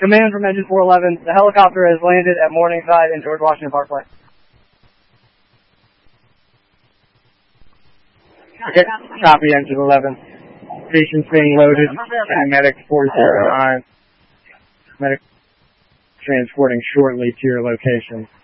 Command from Engine 411. The helicopter has landed at Morningside and George Washington Parkway. Okay, copy Engine 11. Patients being loaded. Medic 409. Medic transporting shortly to your location.